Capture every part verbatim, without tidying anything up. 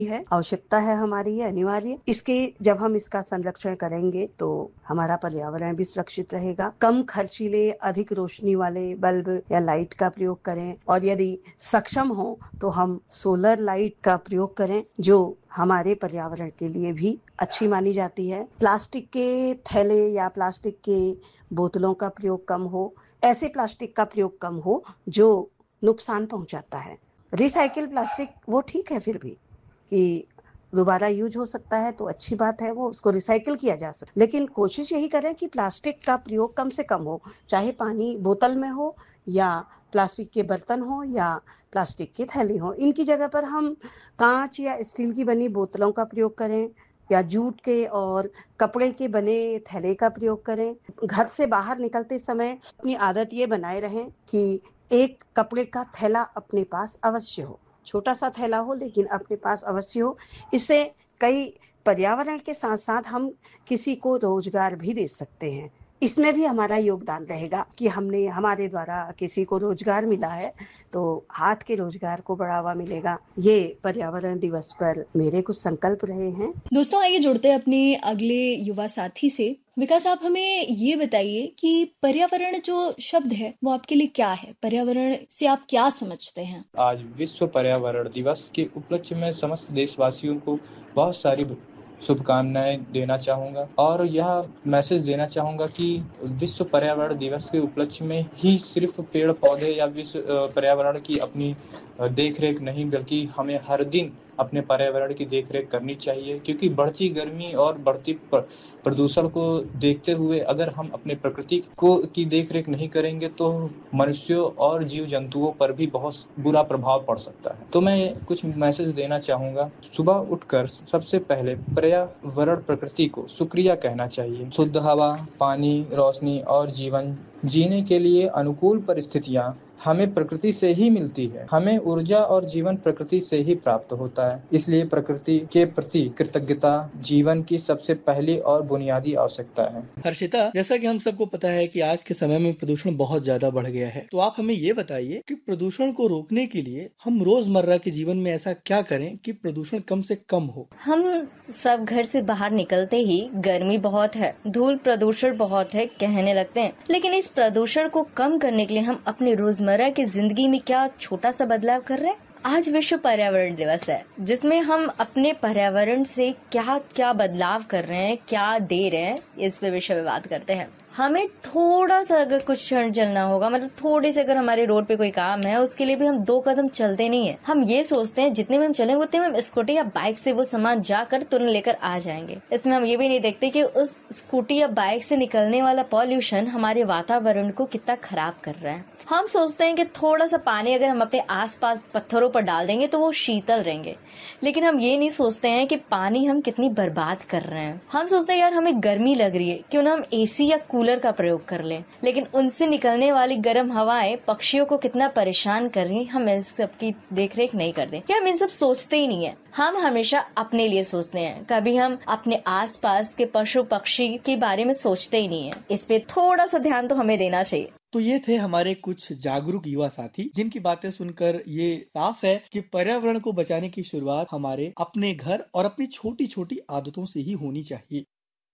है, आवश्यकता है हमारी, ये अनिवार्य। इसके जब हम इसका संरक्षण करेंगे तो हमारा पर्यावरण भी सुरक्षित रहेगा। कम खर्चीले, अधिक रोशनी वाले बल्ब या लाइट का प्रयोग करें, और यदि सक्षम हो तो हम सोलर लाइट का प्रयोग करें, जो हमारे पर्यावरण के लिए भी अच्छी मानी जाती है। प्लास्टिक के थैले या प्लास्टिक के बोतलों का प्रयोग कम हो, ऐसे प्लास्टिक का प्रयोग कम हो जो नुकसान पहुंचाता है। रिसाइकिल प्लास्टिक वो ठीक है, फिर भी कि दोबारा यूज हो सकता है तो अच्छी बात है, वो उसको रिसाइकिल किया जा सकता है। लेकिन कोशिश यही करें कि प्लास्टिक का प्रयोग कम से कम हो, चाहे पानी बोतल में हो या प्लास्टिक के बर्तन हो या प्लास्टिक की थैली हो। इनकी जगह पर हम कांच या स्टील की बनी बोतलों का प्रयोग करें या जूट के और कपड़े के बने थैले का प्रयोग करें। घर से बाहर निकलते समय अपनी आदत ये बनाए रहें कि एक कपड़े का थैला अपने पास अवश्य हो, छोटा सा थैला हो लेकिन अपने पास अवश्य हो। इससे कई पर्यावरण के साथ साथ हम किसी को रोजगार भी दे सकते हैं। इसमें भी हमारा योगदान रहेगा कि हमने हमारे द्वारा किसी को रोजगार मिला है, तो हाथ के रोजगार को बढ़ावा मिलेगा। ये पर्यावरण दिवस पर मेरे कुछ संकल्प रहे हैं। दोस्तों, आइए जुड़ते हैं अपने अगले युवा साथी से। विकास, आप हमें ये बताइए कि पर्यावरण जो शब्द है वो आपके लिए क्या है? पर्यावरण से आप क्या समझते हैं? आज विश्व पर्यावरण दिवस के उपलक्ष्य में समस्त देशवासियों को बहुत सारी शुभकामनाएं देना चाहूँगा और यह मैसेज देना चाहूँगा कि विश्व पर्यावरण दिवस के उपलक्ष्य में ही सिर्फ पेड़ पौधे या विश्व पर्यावरण की अपनी देख रेख नहीं, बल्कि हमें हर दिन अपने पर्यावरण की देख रेख करनी चाहिए, क्योंकि बढ़ती गर्मी और बढ़ती प्रदूषण को देखते हुए अगर हम अपने प्रकृति को की देख रेख नहीं करेंगे तो मनुष्यों और जीव जंतुओं पर भी बहुत बुरा प्रभाव पड़ सकता है। तो मैं कुछ मैसेज देना चाहूँगा। सुबह उठकर सबसे पहले पर्यावरण प्रकृति को शुक्रिया कहना चाहिए। शुद्ध हवा, पानी, रोशनी और जीवन जीने के लिए अनुकूल परिस्थितियाँ हमें प्रकृति से ही मिलती है। हमें ऊर्जा और जीवन प्रकृति से ही प्राप्त होता है, इसलिए प्रकृति के प्रति कृतज्ञता जीवन की सबसे पहली और बुनियादी आवश्यकता है। हर्षिता, जैसा कि हम सबको पता है कि आज के समय में प्रदूषण बहुत ज्यादा बढ़ गया है, तो आप हमें ये बताइए कि प्रदूषण को रोकने के लिए हम रोजमर्रा के जीवन में ऐसा क्या करें कि प्रदूषण कम से कम हो। हम सब घर से बाहर निकलते ही गर्मी बहुत है, धूल प्रदूषण बहुत है कहने लगते हैं, लेकिन इस प्रदूषण को कम करने के लिए हम अपने रोजमर्रा की जिंदगी में क्या छोटा सा बदलाव कर रहे हैं। आज विश्व पर्यावरण दिवस है, जिसमें हम अपने पर्यावरण से क्या क्या बदलाव कर रहे हैं, क्या दे रहे हैं, इस पे विषय में बात करते हैं। हमें थोड़ा सा अगर कुछ क्षण चलना होगा, मतलब थोड़ी से अगर हमारे रोड पे कोई काम है, उसके लिए भी हम दो कदम चलते नहीं है। हम ये सोचते हैं जितने में हम चलेंगे उतने में हम स्कूटी या बाइक से वो सामान जाकर तुरंत लेकर आ जाएंगे। इसमें हम ये भी नहीं देखते कि उस स्कूटी या बाइक से निकलने वाला पॉल्यूशन हमारे वातावरण को कितना खराब कर रहा है। हम सोचते हैं कि थोड़ा सा पानी अगर हम अपने आसपास पत्थरों पर डाल देंगे तो वो शीतल रहेंगे, लेकिन हम ये नहीं सोचते हैं कि पानी हम कितनी बर्बाद कर रहे हैं। हम सोचते हैं यार हमें गर्मी लग रही है, क्यों ना हम एसी या कूलर का प्रयोग कर लें, लेकिन उनसे निकलने वाली गर्म हवाएं पक्षियों को कितना परेशान कर रही, हम इन सब की देख रेख नहीं करते या हम इन सब सोचते ही नहीं है। हम हमेशा अपने लिए सोचते हैं, कभी हम अपने आसपास के पशु पक्षी के बारे में सोचते ही नहीं है। इस पे थोड़ा सा ध्यान तो हमें देना चाहिए। तो ये थे हमारे कुछ जागरूक युवा साथी, जिनकी बातें सुनकर ये साफ है कि पर्यावरण को बचाने की शुरुआत हमारे अपने घर और अपनी छोटी छोटी आदतों से ही होनी चाहिए।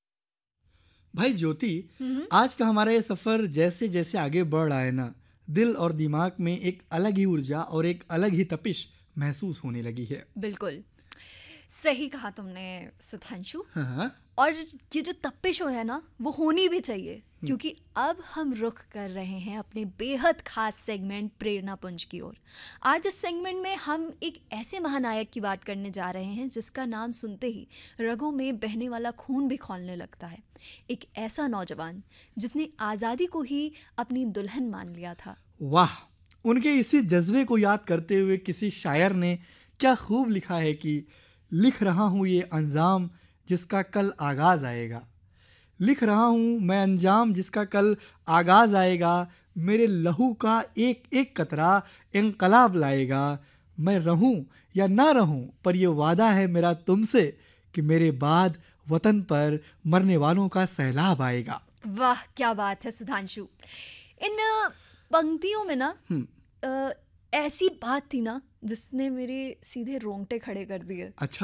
भाई ज्योति, आज का हमारा ये सफर जैसे जैसे आगे बढ़ रहा है ना, दिल और दिमाग में एक अलग ही ऊर्जा और एक अलग ही तपिश महसूस होने लगी है। बिल्कुल सही कहा तुमने सुधांशु। हाँ। और ये जो तपिश है ना, वो होनी भी चाहिए, क्योंकि अब हम रुख कर रहे हैं अपने बेहद खास सेगमेंट प्रेरणा पुंज की ओर। आज इस सेगमेंट में हम एक ऐसे महानायक की बात करने जा रहे हैं जिसका नाम सुनते ही रगों में बहने वाला खून भी खौलने लगता है। एक ऐसा नौजवान जिसने आज़ादी को ही अपनी दुल्हन मान लिया था। वाह, उनके इसी जज्बे को याद करते हुए किसी शायर ने क्या खूब लिखा है कि लिख रहा हूँ ये अंजाम जिसका कल आगाज आएगा, लिख रहा हूँ मैं अंजाम जिसका कल आगाज आएगा, मेरे लहू का एक एक कतरा इंकलाब लाएगा, मैं रहूँ या ना रहूँ पर ये वादा है मेरा तुमसे कि मेरे बाद वतन पर मरने वालों का सैलाब आएगा। वाह क्या बात है सुधांशु। इन पंक्तियों में ना आ, ऐसी बात थी ना जिसने मेरे सीधे रोंगटे खड़े कर दिए। अच्छा।